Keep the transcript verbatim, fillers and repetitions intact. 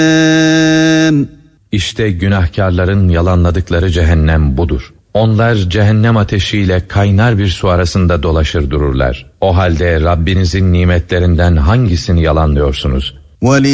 İşte günahkarların yalanladıkları cehennem budur. Onlar cehennem ateşiyle kaynar bir su arasında dolaşır dururlar. O halde Rabbinizin nimetlerinden hangisini yalanlıyorsunuz?